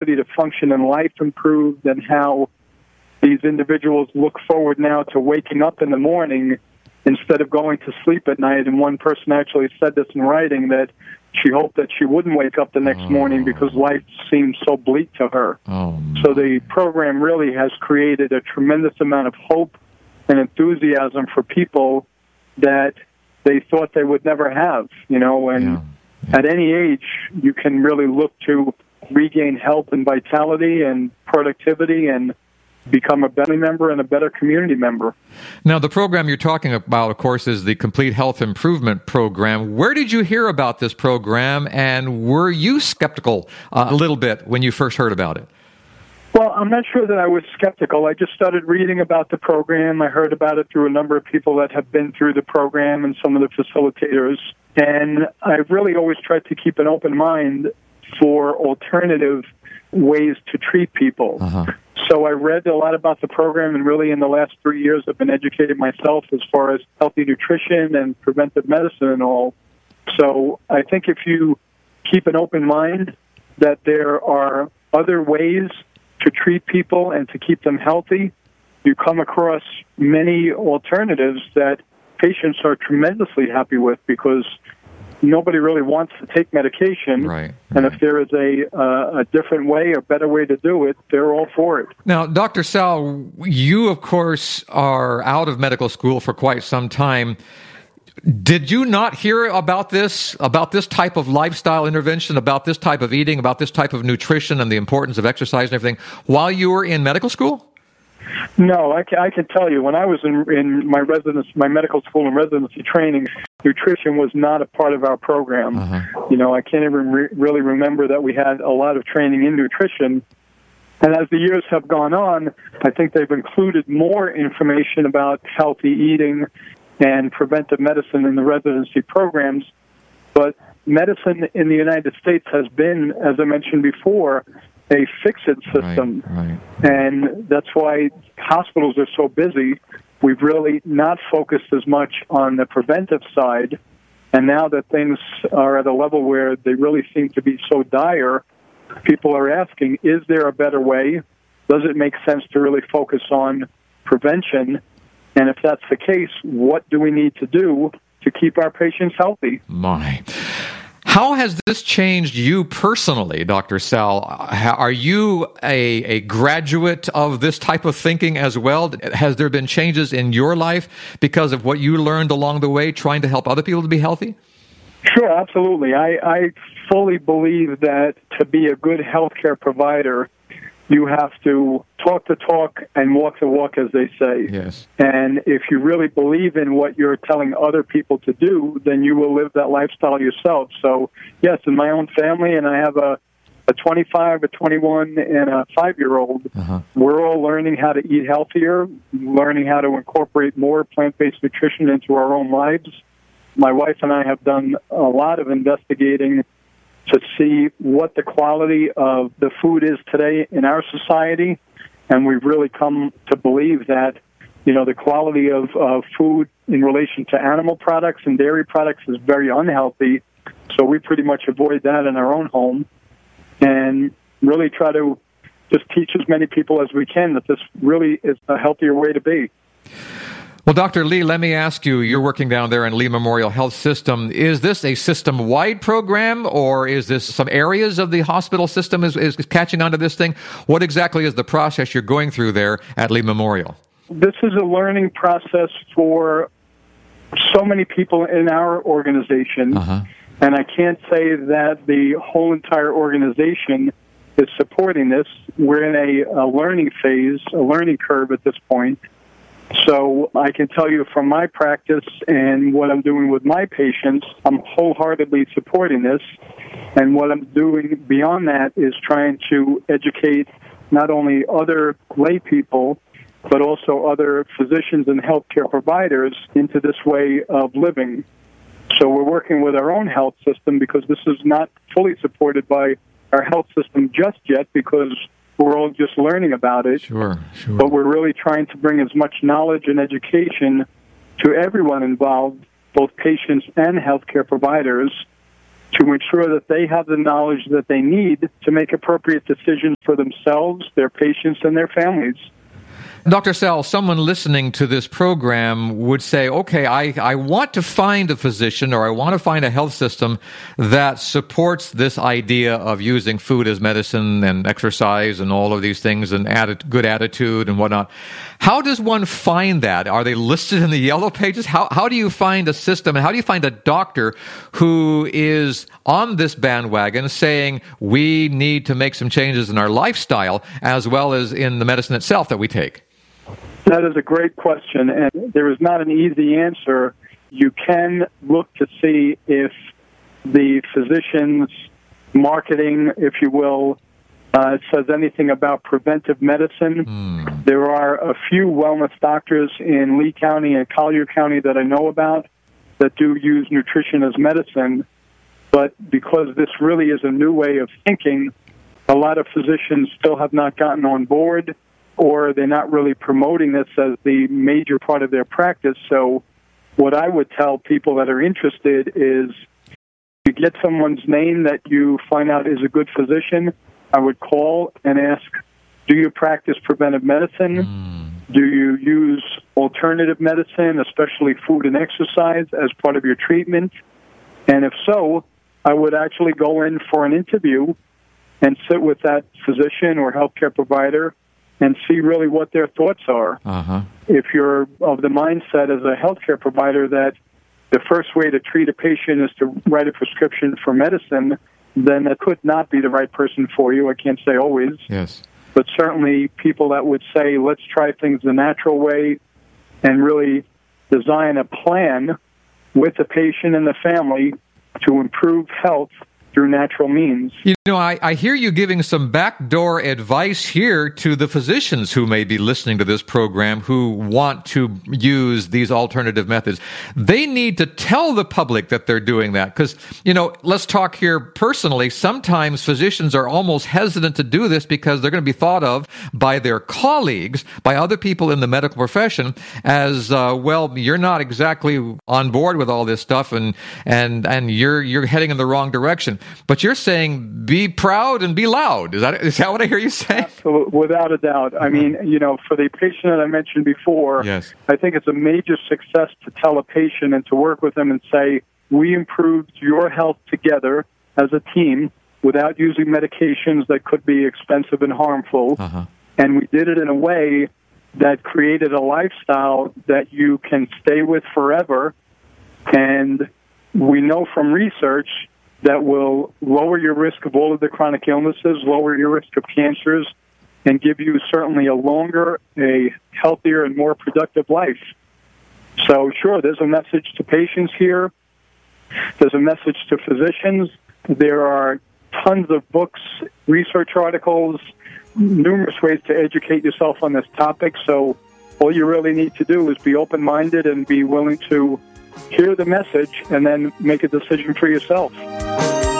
ability to function in life improved, and how these individuals look forward now to waking up in the morning instead of going to sleep at night. And one person actually said this in writing, that she hoped that she wouldn't wake up the next morning because life seemed so bleak to her. So the program really has created a tremendous amount of hope and enthusiasm for people that they thought they would never have, and at any age, you can really look to regain health and vitality and productivity and become a better member and a better community member. Now, the program you're talking about, of course, is the Complete Health Improvement Program. Where did you hear about this program, and were you skeptical a little bit when you first heard about it? Well, I'm not sure that I was skeptical. I just started reading about the program. I heard about it through a number of people that have been through the program and some of the facilitators. And I've really always tried to keep an open mind for alternative ways to treat people. So I read a lot about the program, and really in the last 3 years I've been educating myself as far as healthy nutrition and preventive medicine and all. So I think if you keep an open mind that there are other ways to treat people and to keep them healthy, you come across many alternatives that patients are tremendously happy with, because nobody really wants to take medication. Right. And if there is a different way, a better way to do it, they're all for it. Now, Dr. Sal, you, of course, are out of medical school for quite some time. Did you not hear about this type of lifestyle intervention, about this type of eating, about this type of nutrition and the importance of exercise and everything while you were in medical school? No, I can tell you, when I was in my medical school and residency training, nutrition was not a part of our program. I can't even really remember that we had a lot of training in nutrition. And as the years have gone on, I think they've included more information about healthy eating and preventive medicine in the residency programs. But medicine in the United States has been, as I mentioned before, a fix-it system. Right. And that's why hospitals are so busy. We've really not focused as much on the preventive side. And now that things are at a level where they really seem to be so dire, people are asking, is there a better way? Does it make sense to really focus on prevention? And if that's the case, what do we need to do to keep our patients healthy? My. How has this changed you personally, Dr. Sal? Are you a graduate of this type of thinking as well? Has there been changes in your life because of what you learned along the way trying to help other people to be healthy? Sure, absolutely. I fully believe that to be a good healthcare provider, you have to talk the talk and walk the walk, as they say. Yes. And if you really believe in what you're telling other people to do, then you will live that lifestyle yourself. So, yes, in my own family, and I have a 25, a 21, and a 5-year-old, we're all learning how to eat healthier, learning how to incorporate more plant-based nutrition into our own lives. My wife and I have done a lot of investigating to see what the quality of the food is today in our society, and we've really come to believe that, the quality of food in relation to animal products and dairy products is very unhealthy, so we pretty much avoid that in our own home, and really try to just teach as many people as we can that this really is a healthier way to be. Well, Dr. Lee, let me ask you, you're working down there in Lee Memorial Health System. Is this a system-wide program, or is this some areas of the hospital system is catching on to this thing? What exactly is the process you're going through there at Lee Memorial? This is a learning process for so many people in our organization, and I can't say that the whole entire organization is supporting this. We're in a learning phase, a learning curve at this point. So I can tell you from my practice and what I'm doing with my patients, I'm wholeheartedly supporting this. And what I'm doing beyond that is trying to educate not only other lay people, but also other physicians and healthcare providers into this way of living. So we're working with our own health system because this is not fully supported by our health system just yet, because we're all just learning about it. Sure. But we're really trying to bring as much knowledge and education to everyone involved, both patients and healthcare providers, to ensure that they have the knowledge that they need to make appropriate decisions for themselves, their patients, and their families. Dr. Sell, someone listening to this program would say, okay, I want to find a physician or I want to find a health system that supports this idea of using food as medicine and exercise and all of these things and good attitude and whatnot. How does one find that? Are they listed in the yellow pages? How do you find a system and how do you find a doctor who is on this bandwagon saying we need to make some changes in our lifestyle as well as in the medicine itself that we take? That is a great question, and there is not an easy answer. You can look to see if the physician's marketing, if you will, says anything about preventive medicine. There are a few wellness doctors in Lee County and Collier County that I know about that do use nutrition as medicine, but because this really is a new way of thinking, a lot of physicians still have not gotten on board, or they're not really promoting this as the major part of their practice. So what I would tell people that are interested is you get someone's name that you find out is a good physician, I would call and ask, do you practice preventive medicine? Do you use alternative medicine, especially food and exercise, as part of your treatment? And if so, I would actually go in for an interview and sit with that physician or healthcare provider and see really what their thoughts are. If you're of the mindset as a healthcare provider that the first way to treat a patient is to write a prescription for medicine, then that could not be the right person for you. I can't say always. Yes. But certainly people that would say, let's try things the natural way and really design a plan with the patient and the family to improve health through natural means. You know, I hear you giving some backdoor advice here to the physicians who may be listening to this program who want to use these alternative methods. They need to tell the public that they're doing that because, you know, let's talk here personally. Sometimes physicians are almost hesitant to do this because they're going to be thought of by their colleagues, by other people in the medical profession as, well, you're not exactly on board with all this stuff and you're heading in the wrong direction. But you're saying be proud and be loud. Is that what I hear you say? Absolutely, without a doubt. I mean, you know, for the patient that I mentioned before, yes. I think it's a major success to tell a patient and to work with them and say, we improved your health together as a team without using medications that could be expensive and harmful. And we did it in a way that created a lifestyle that you can stay with forever. And we know from research that will lower your risk of all of the chronic illnesses, lower your risk of cancers, and give you certainly a longer, a healthier, and more productive life. So, sure, there's a message to patients here. There's a message to physicians. There are tons of books, research articles, numerous ways to educate yourself on this topic. So all you really need to do is be open-minded and be willing to hear the message and then make a decision for yourself.